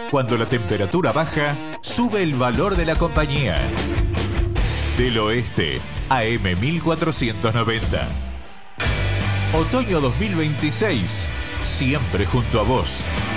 Cuando la temperatura baja, sube el valor de la compañía. Del Oeste, AM 1490. Otoño 2026, siempre junto a vos.